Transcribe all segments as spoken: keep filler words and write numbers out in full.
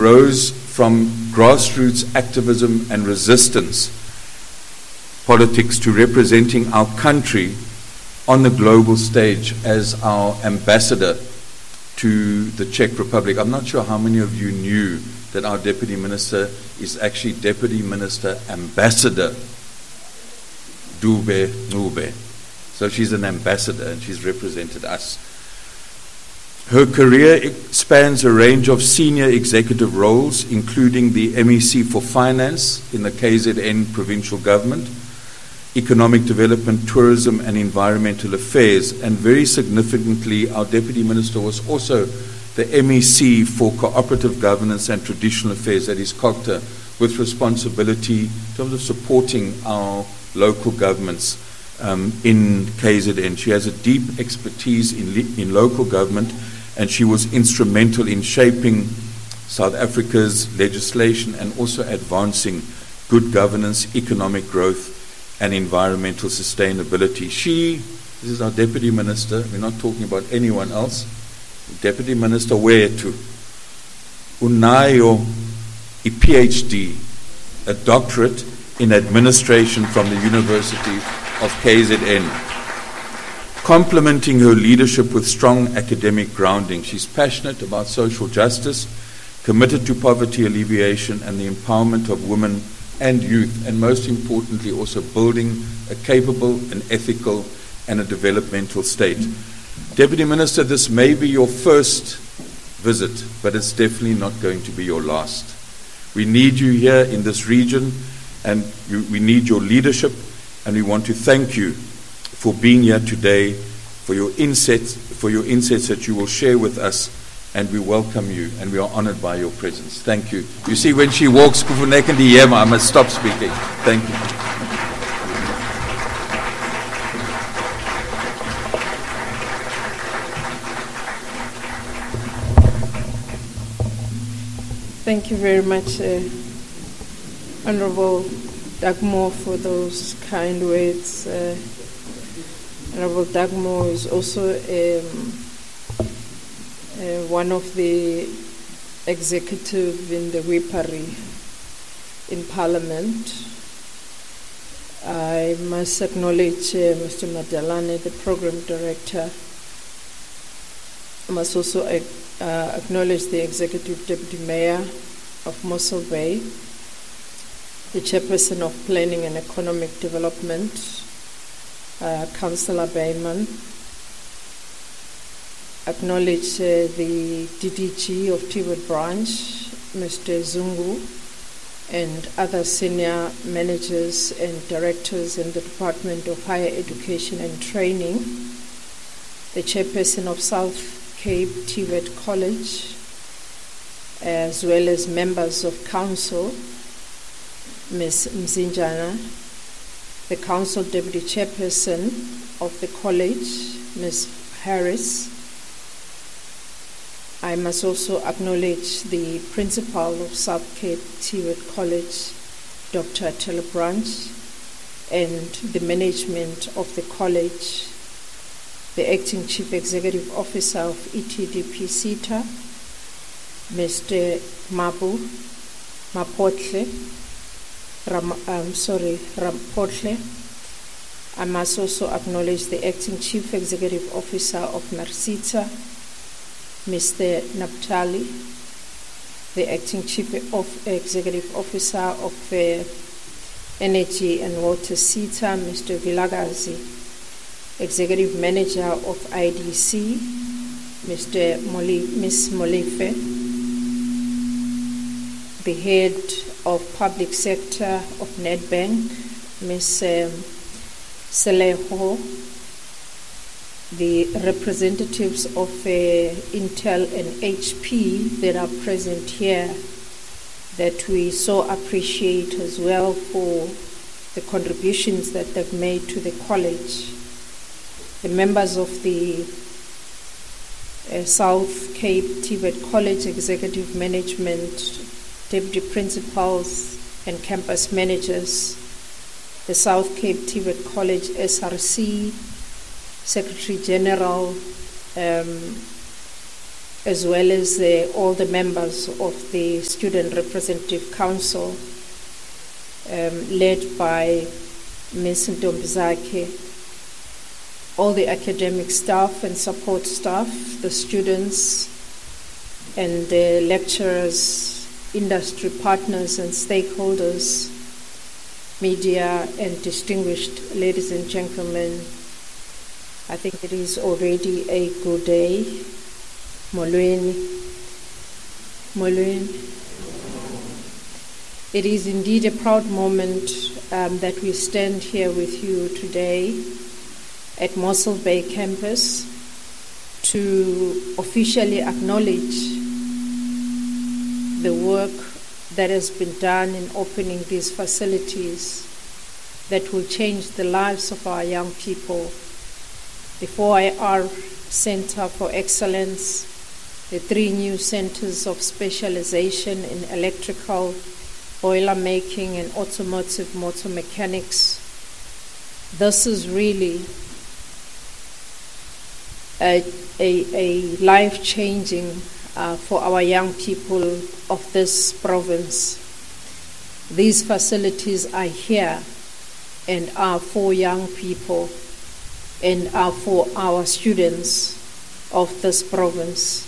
rose from grassroots activism and resistance politics to representing our country on the global stage as our ambassador to the Czech Republic. I'm not sure how many of you knew that our Deputy Minister is actually Deputy Minister Ambassador Dube Ncube. So she's an ambassador and she's represented us. Her career spans a range of senior executive roles, including the M E C for Finance in the K Z N provincial government, Economic Development, Tourism and Environmental Affairs, and very significantly, our Deputy Minister was also the M E C for Cooperative Governance and Traditional Affairs, that is COGTA, with responsibility in terms of supporting our local governments um, in K Z N. She has a deep expertise in, in local government, and she was instrumental in shaping South Africa's legislation and also advancing good governance, economic growth, and environmental sustainability. She, this is our Deputy Minister, we're not talking about anyone else, Deputy Minister Wetu, unayo a PhD, a doctorate in administration from the University of K Z N, complementing her leadership with strong academic grounding. She's passionate about social justice, committed to poverty alleviation and the empowerment of women and youth, and most importantly also building a capable, an ethical and a developmental state. Deputy Minister, this may be your first visit, but it's definitely not going to be your last. We need you here in this region, and you, we need your leadership, and we want to thank you for being here today, for your insights, for your insights that you will share with us, and we welcome you, and we are honored by your presence. Thank you. You see, when she walks, I must stop speaking. Thank you. Thank you very much, uh, Honorable Dagmo, for those kind words. Uh, Honorable Dagmo is also um, uh, one of the executive in the WIPARI in Parliament. I must acknowledge uh, Mister Madalane, the Program Director. I must also uh, uh, acknowledge the Executive Deputy Mayor of Mossel Bay, the Chairperson of Planning and Economic Development, uh, Councillor Bayman. Acknowledge uh, the D D G of Tibet Branch, Mister Zungu, and other senior managers and directors in the Department of Higher Education and Training, the Chairperson of South Cape Tibet College, as well as members of Council, Miz Mzinjana, the Council Deputy Chairperson of the College, Miz Harris. I must also acknowledge the Principal of South Cape Tibet College, Doctor Attila Branch, and the management of the college, the Acting Chief Executive Officer of E T D P SETA, Mister Mabu Mapotle, Ram, um, sorry, Rampotle. I must also acknowledge the Acting Chief Executive Officer of NARCITA, Mister Naptali, the Acting Chief of Executive Officer of uh, Energy and Water SETA, Mister Vilagazi, Executive Manager of I D C, Mister Moli, Miz Molefe, the Head of Public Sector of Nedbank, Miz Um, Seleho, the representatives of uh, Intel and H P that are present here, that we so appreciate as well for the contributions that they've made to the college. The members of the uh, South Cape Tibet College Executive Management, Deputy Principals and Campus Managers, the South Cape Tibet College S R C, Secretary General, um, as well as the, all the members of the Student Representative Council, um, led by Miz Ntombizakhe, all the academic staff and support staff, the students and the lecturers, industry partners and stakeholders, media and distinguished ladies and gentlemen. I think it is already a good day. Molweni. Molweni. It is indeed a proud moment um, that we stand here with you today at Mossel Bay campus to officially acknowledge the work that has been done in opening these facilities that will change the lives of our young people. The four I R Center for Excellence, the three new centers of specialization in electrical, boiler making, and automotive motor mechanics. This is really a, a, a life-changing uh, for our young people of this province. These facilities are here and are for young people and are for our students of this province.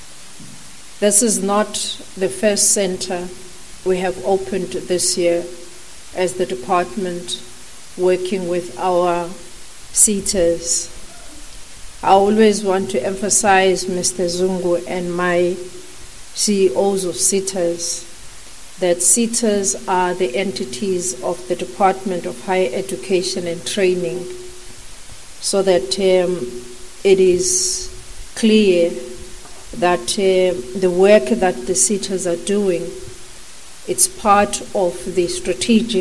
This is not the first center we have opened this year as the department working with our SETAs. I always want to emphasize, Mister Zungu and my C E Os of SETAs, that SETAs are the entities of the Department of Higher Education and Training, so that um, it is clear that uh, the work that the SETAs are doing, it's part of the strategic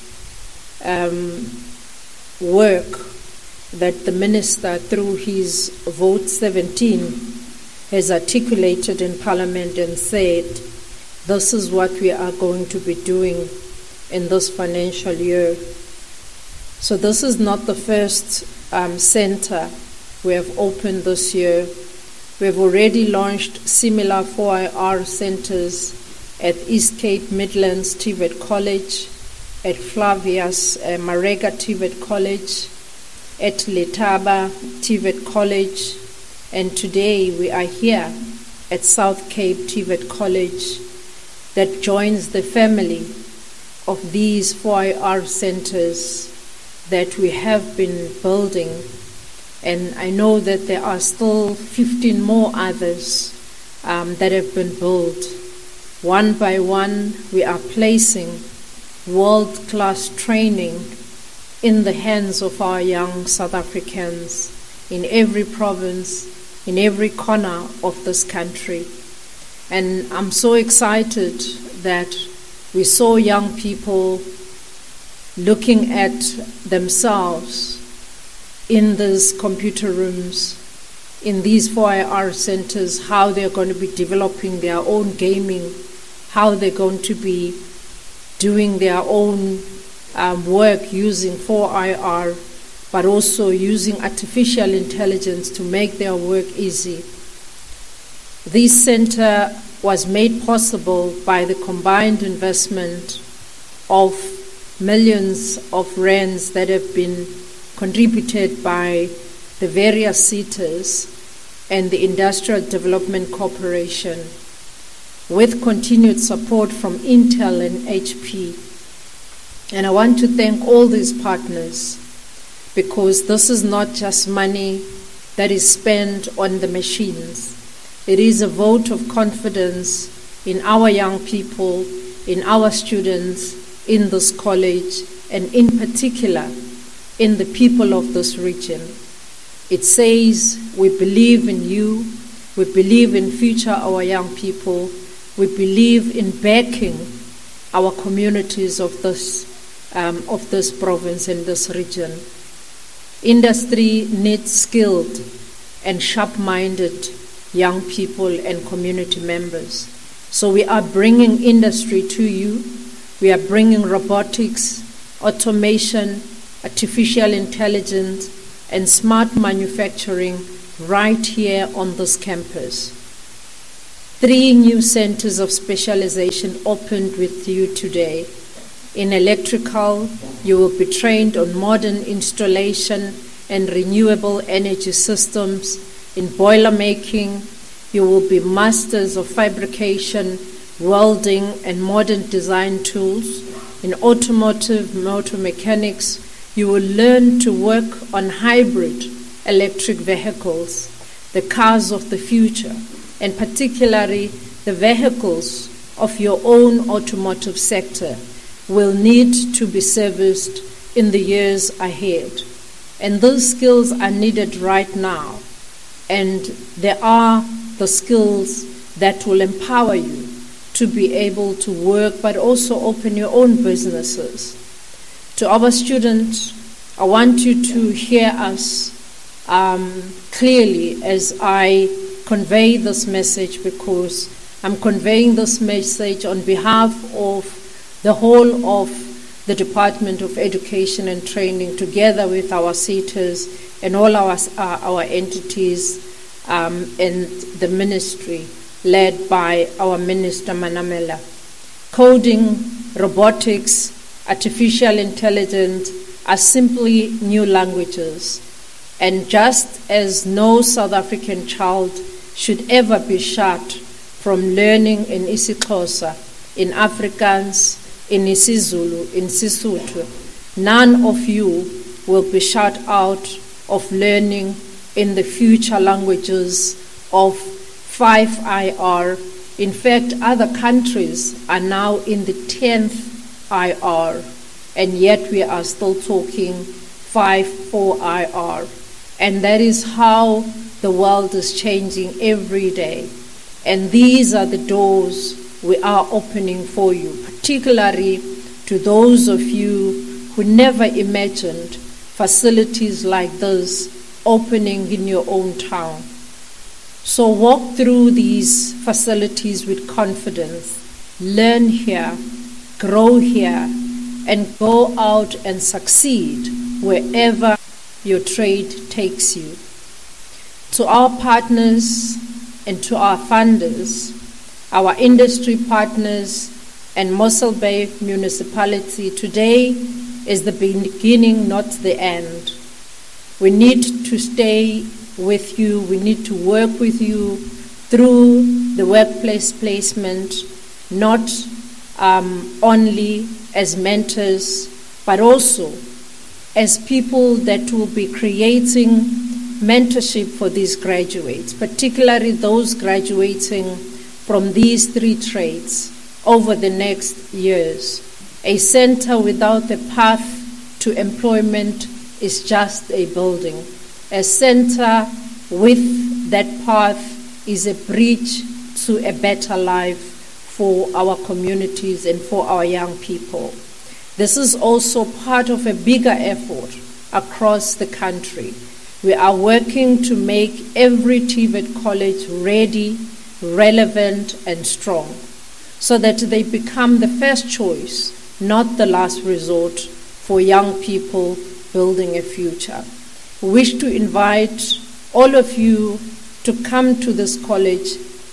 um, work that the Minister, through his Vote seventeen, has articulated in Parliament and said, this is what we are going to be doing in this financial year. So this is not the first um, center we have opened this year. We have already launched similar four I R centers at East Cape Midlands T V E T College, at Flavius uh, Marega T V E T College, at Letaba T V E T College, and today we are here at South Cape T V E T College that joins the family of these four I R centers that we have been building. And I know that there are still fifteen more others um, that have been built. One by one, we are placing world-class training in the hands of our young South Africans in every province, in every corner of this country. And I'm so excited that we saw young people looking at themselves in these computer rooms, in these four I R centers, how they're going to be developing their own gaming, how they're going to be doing their own um, work using four I R, but also using artificial intelligence to make their work easy. This center was made possible by the combined investment of millions of rands that have been contributed by the various SETAs and the Industrial Development Corporation, with continued support from Intel and H P. And I want to thank all these partners, because this is not just money that is spent on the machines. It is a vote of confidence in our young people, in our students, in this college, and in particular, in the people of this region. It says, we believe in you, we believe in future our young people, we believe in backing our communities of this, um, of this province and this region. Industry needs skilled and sharp-minded young people and community members. So we are bringing industry to you. We are bringing robotics, automation, artificial intelligence, and smart manufacturing right here on this campus. Three new centers of specialization opened with you today. In electrical, you will be trained on modern installation and renewable energy systems. In boiler making, you will be masters of fabrication, welding, and modern design tools. In automotive motor mechanics, you will learn to work on hybrid electric vehicles, the cars of the future, and particularly the vehicles of your own automotive sector will need to be serviced in the years ahead. And those skills are needed right now. And there are the skills that will empower you to be able to work, but also open your own businesses. To our students, I want you to hear us um, clearly as I convey this message, because I'm conveying this message on behalf of the whole of the Department of Education and Training, together with our SETAs and all our, uh, our entities um, and the ministry led by our Minister Manamela. Coding, robotics, artificial intelligence are simply new languages. And just as no South African child should ever be shut from learning in isiXhosa, in Afrikaans, in isiZulu, in Sesotho, none of you will be shut out of learning in the future languages of five I R. In fact, other countries are now in the tenth I R, and yet we are still talking five four I R. And that is how the world is changing every day. And these are the doors we are opening for you, particularly to those of you who never imagined facilities like this opening in your own town. So walk through these facilities with confidence, learn here, grow here, and go out and succeed wherever your trade takes you. To our partners and to our funders, our industry partners, and Mossel Bay Municipality, today is the beginning, not the end. We need to stay with you, we need to work with you through the workplace placement, not um, only as mentors, but also as people that will be creating mentorship for these graduates, particularly those graduating from these three trades over the next years. A center without a path to employment is just a building. A center with that path is a bridge to a better life for our communities and for our young people. This is also part of a bigger effort across the country. We are working to make every TVET college ready, relevant, and strong, so that they become the first choice, not the last resort for young people building a future. We wish to invite all of you to come to this college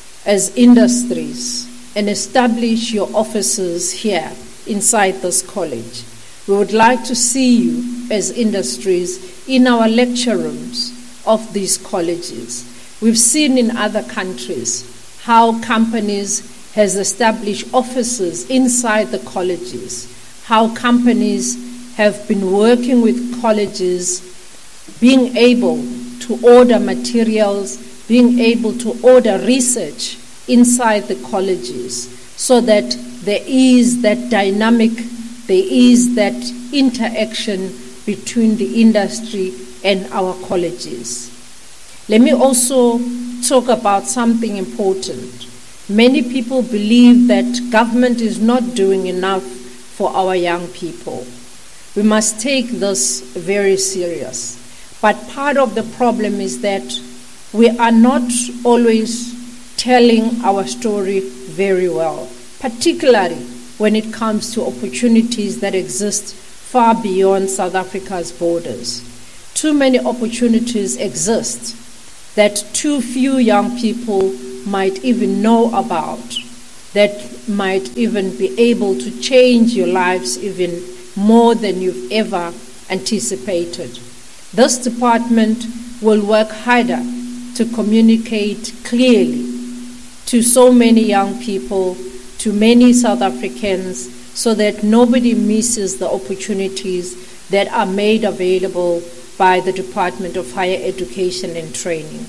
as industries and establish your offices here inside this college. We would like to see you as industries in our lecture rooms of these colleges. We've seen in other countries how companies has established offices inside the colleges, how companies have been working with colleges, being able to order materials, being able to order research inside the colleges, so that there is that dynamic, there is that interaction between the industry and our colleges. Let me also talk about something important. Many people believe that government is not doing enough for our young people. We must take this very serious. But part of the problem is that we are not always telling our story very well, particularly when it comes to opportunities that exist far beyond South Africa's borders. Too many opportunities exist that too few young people might even know about, that might even be able to change your lives even more than you've ever anticipated. This department will work harder to communicate clearly to so many young people, to many South Africans, so that nobody misses the opportunities that are made available by the Department of Higher Education and Training.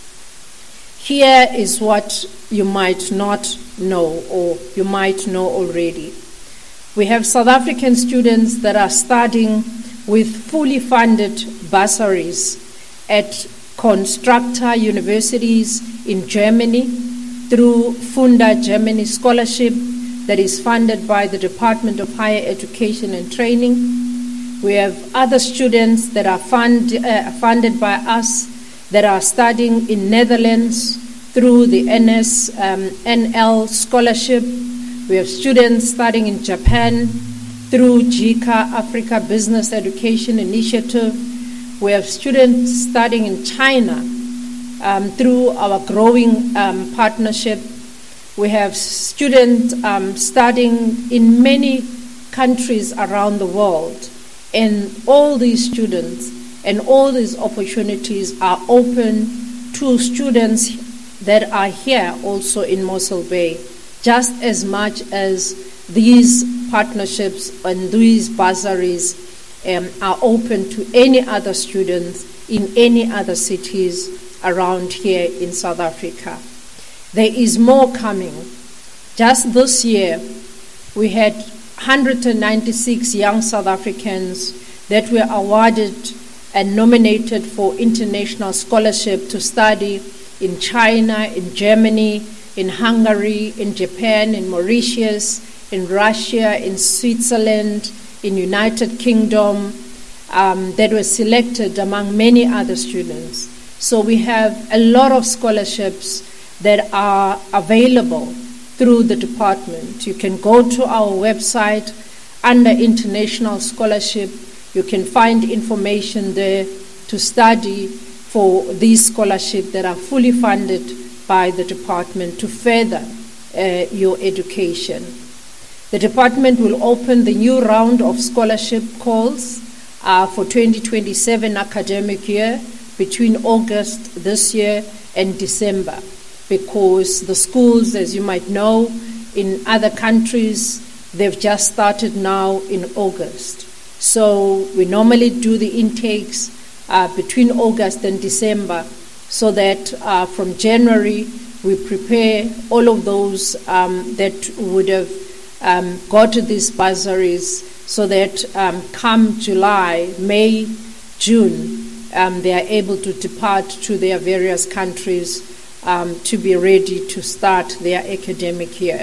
Here is what you might not know, or you might know already. We have South African students that are studying with fully funded bursaries at constructor universities in Germany through Funda Germany Scholarship that is funded by the Department of Higher Education and Training. We have other students that are fund, uh, funded by us that are studying in Netherlands through the N S um, N L Scholarship. We have students studying in Japan through JICA, Africa Business Education Initiative. We have students studying in China um, through our growing um, partnership. We have students um, studying in many countries around the world. And all these students and all these opportunities are open to students that are here also in Mossel Bay, just as much as these partnerships and these bursaries um, are open to any other students in any other cities around here in South Africa. There is more coming. Just this year, we had one hundred ninety-six young South Africans that were awarded and nominated for international scholarship to study in China, in Germany, in Hungary, in Japan, in Mauritius, in Russia, in Switzerland, in United Kingdom, um, that were selected among many other students. So we have a lot of scholarships that are available through the department. You can go to our website under International Scholarship. You can find information there to study for these scholarships that are fully funded by the department to further uh, your education. The department will open the new round of scholarship calls uh, for twenty twenty-seven academic year between August this year and December, because the schools, as you might know, in other countries, they've just started now in August. So we normally do the intakes uh, between August and December, so that uh, from January we prepare all of those um, that would have um, got these bursaries, so that um, come July, May, June, um, they are able to depart to their various countries um, to be ready to start their academic year.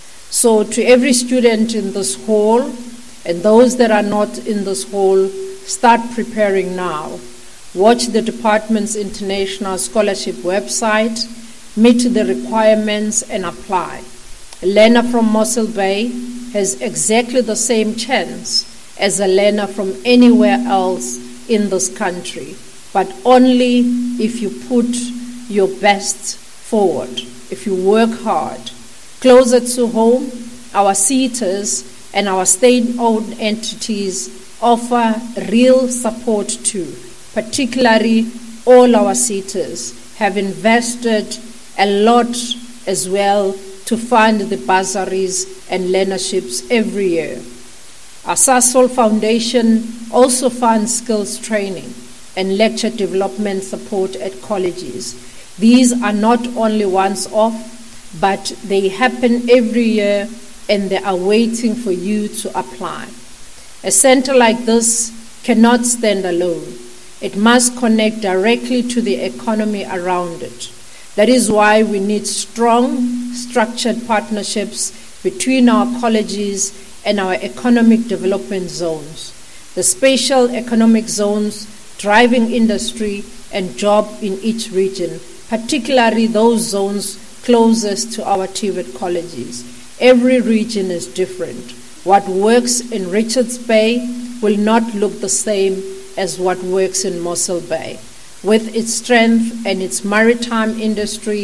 So to every student in this hall, and those that are not in this hall, start preparing now. Watch the department's International Scholarship website, meet the requirements, and apply. A learner from Mossel Bay has exactly the same chance as a learner from anywhere else in this country, but only if you put your best forward, if you work hard. Closer to home, our SETAs and our state-owned entities offer real support too. Particularly, all our SETAs have invested a lot as well to fund the bursaries and learnerships every year. Our Sasol Foundation also funds skills training and lecture development support at colleges. These are not only once-off, but they happen every year, and they are waiting for you to apply. A center like this cannot stand alone. It must connect directly to the economy around it. That is why we need strong, structured partnerships between our colleges and our economic development zones. The special economic zones driving industry and job in each region, particularly those zones closest to our T V E T colleges. Every region is different. What works in Richards Bay will not look the same as what works in Mossel Bay. With its strength and its maritime industry,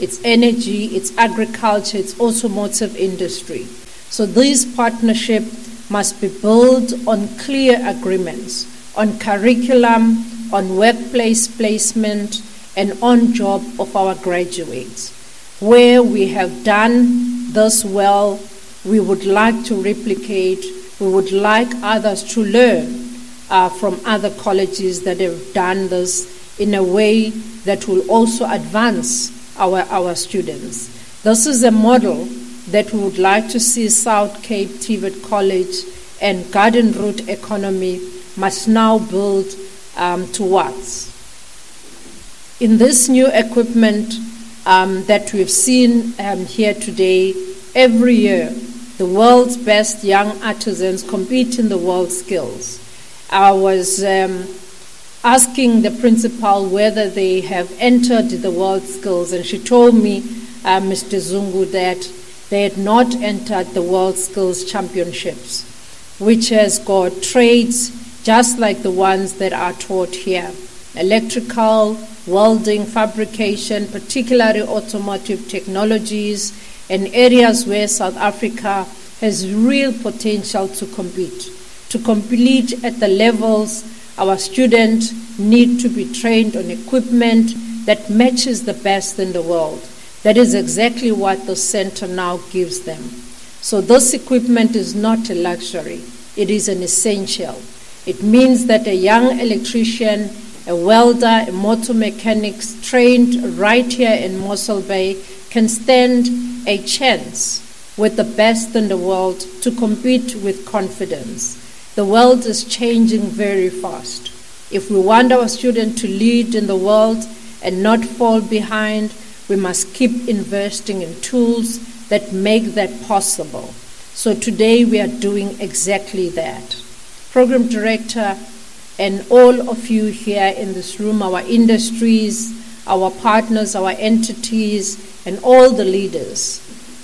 it's energy, it's agriculture, it's automotive industry. So this partnership must be built on clear agreements, on curriculum, on workplace placement, and on job of our graduates. Where we have done this well, we would like to replicate, we would like others to learn uh, from other colleges that have done this in a way that will also advance our, our students. This is a model that we would like to see South Cape T V E T College and Garden Route Economy must now build um, towards. In this new equipment um, that we've seen um, here today, every year the world's best young artisans compete in the world skills. I was um, asking the principal whether they have entered the world skills, and she told me, uh, Mister Zungu, that they had not entered the World Skills Championships, which has got trades just like the ones that are taught here. Electrical, welding, fabrication, particularly automotive technologies, and areas where South Africa has real potential to compete. To compete at the levels our students need to be trained on equipment that matches the best in the world. That is exactly what the center now gives them. So this equipment is not a luxury, it is an essential. It means that a young electrician, a welder, a motor mechanic trained right here in Mossel Bay can stand a chance with the best in the world to compete with confidence. The world is changing very fast. If we want our students to lead in the world and not fall behind, we must keep investing in tools that make that possible. So today we are doing exactly that. Program Director and all of you here in this room, our industries, our partners, our entities, and all the leaders,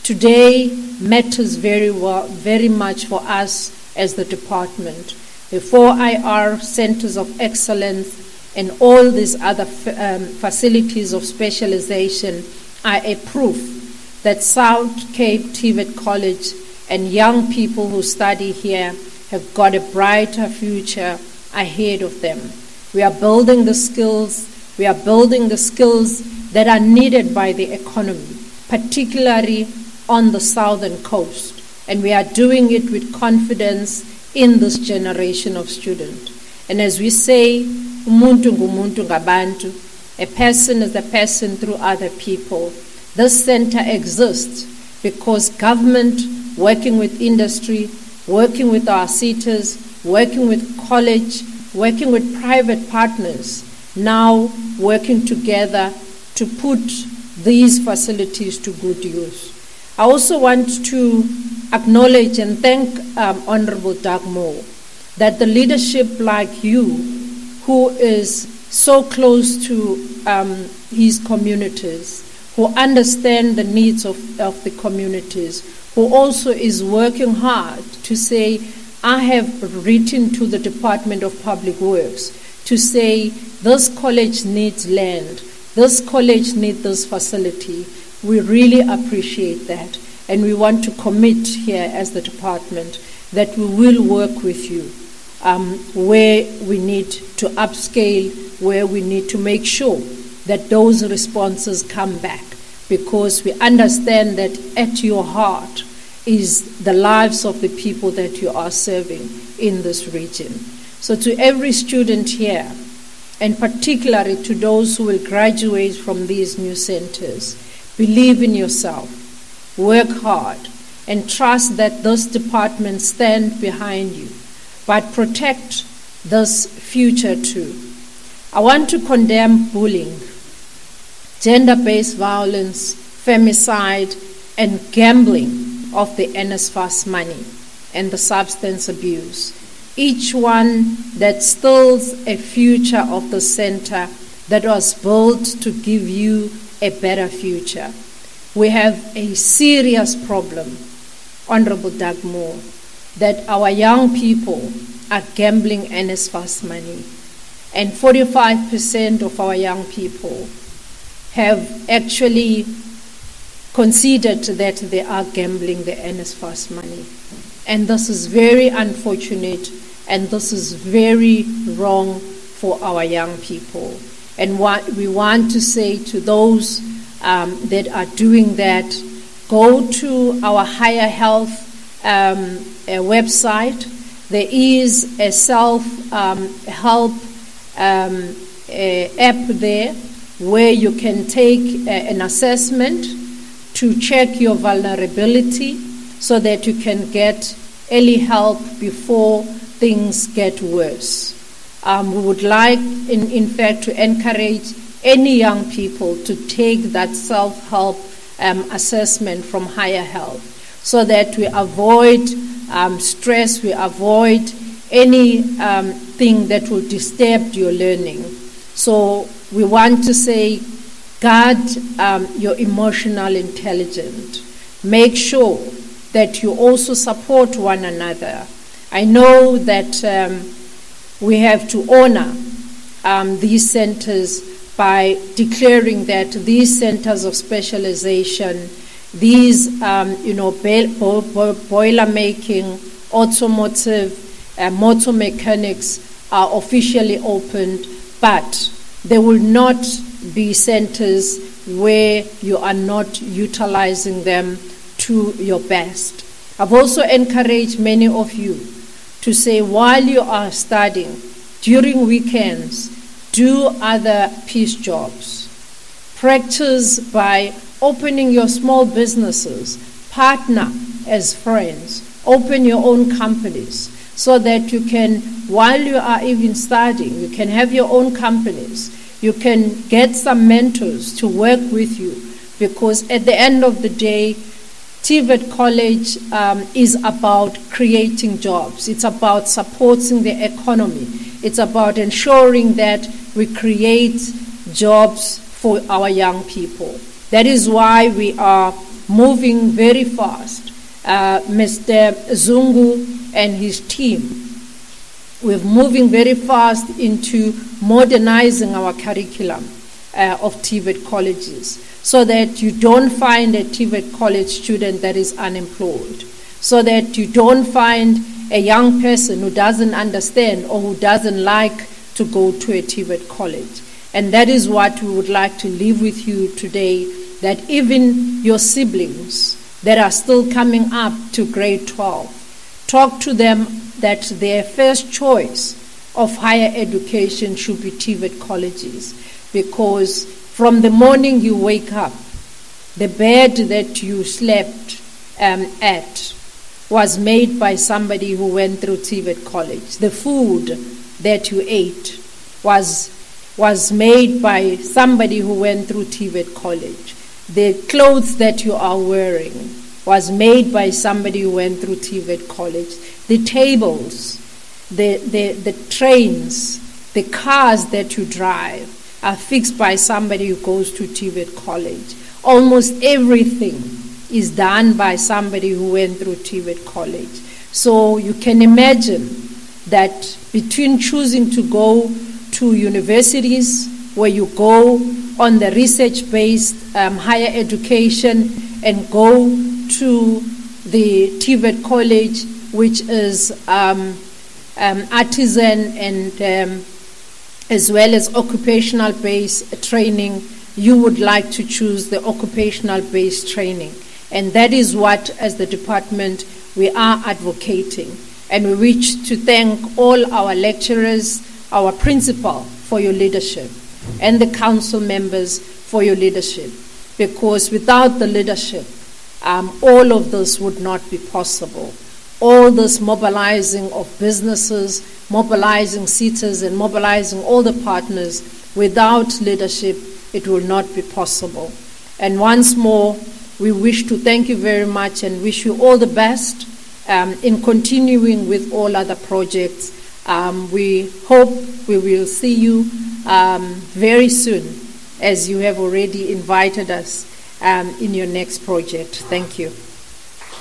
today matters very well, very much for us as the department. The four I R centers of excellence and all these other um, facilities of specialization are a proof that South Cape T V E T College and young people who study here have got a brighter future ahead of them. We are building the skills, we are building the skills that are needed by the economy, particularly on the southern coast. And we are doing it with confidence in this generation of students. And as we say, umuntu ngumuntu ngabantu, a person is a person through other people. This center exists because government, working with industry, working with our seaters, working with college, working with private partners, now working together to put these facilities to good use. I also want to acknowledge and thank um, Honorable Doug Moore, that the leadership like you, who is so close to um, his communities, who understand the needs of, of the communities, who also is working hard to say, I have written to the Department of Public Works to say, this college needs land, this college needs this facility. We really appreciate that, and we want to commit here as the department that we will work with you um, where we need to upscale, where we need to make sure that those responses come back, because we understand that at your heart is the lives of the people that you are serving in this region. So to every student here, and particularly to those who will graduate from these new centers, believe in yourself, work hard, and trust that this department stands behind you, but protect this future too. I want to condemn bullying, gender-based violence, femicide, and gambling of the N S F A S money and the substance abuse. Each one that steals a future of the center that was built to give you a better future. We have a serious problem, Honorable Doug Moore, that our young people are gambling N S F A S money, and forty-five percent of our young people have actually considered that they are gambling the NSFAS money. And this is very unfortunate, and this is very wrong for our young people. And what we want to say to those um, that are doing that, go to our Higher Health um, uh, website. There is a self-help um, um, uh, app there where you can take uh, an assessment to check your vulnerability so that you can get early help before things get worse. Um, we would like, in, in fact, to encourage any young people to take that self-help um, assessment from Higher Health so that we avoid um, stress, we avoid any um, thing that will disturb your learning. So we want to say, guard um, your emotional intelligence. Make sure that you also support one another. I know that um, we have to honor um, these centers by declaring that these centers of specialization, these um, you know, bo- bo- boiler making, automotive, uh, motor mechanics are officially opened, but there will not be centers where you are not utilizing them to your best. I've also encouraged many of you to say, while you are studying, during weekends, do other piece jobs. Practice by opening your small businesses, partner as friends, open your own companies so that you can, while you are even studying, you can have your own companies. You can get some mentors to work with you, because at the end of the day, T V E T College um, is about creating jobs. It's about supporting the economy. It's about ensuring that we create jobs for our young people. That is why we are moving very fast. Uh, Mister Zungu and his team, we're moving very fast into modernizing our curriculum uh, of T V E T colleges, so that you don't find a T V E T college student that is unemployed, so that you don't find a young person who doesn't understand or who doesn't like to go to a T V E T college. And that is what we would like to leave with you today, that even your siblings that are still coming up to grade twelve, talk to them that their first choice of higher education should be T V E T colleges, because from the morning you wake up, the bed that you slept um, at was made by somebody who went through T V E T college. The food that you ate was, was made by somebody who went through T V E T college. The clothes that you are wearing was made by somebody who went through T V E T college. The tables, the, the, the trains, the cars that you drive are fixed by somebody who goes to T V E T college. Almost everything is done by somebody who went through T V E T college. So you can imagine that between choosing to go to universities where you go on the research-based um, higher education and go to the T V E T college, which is um, um, artisan and um, as well as occupational-based training, you would like to choose the occupational-based training. And that is what, as the department, we are advocating. And we wish to thank all our lecturers, our principal for your leadership, and the council members for your leadership, because without the leadership, um, all of this would not be possible. All this mobilizing of businesses, mobilizing SETAs, and mobilizing all the partners, without leadership, it will not be possible. And once more, we wish to thank you very much and wish you all the best um, in continuing with all other projects. Um, we hope we will see you um, very soon, as you have already invited us um, in your next project. Thank you.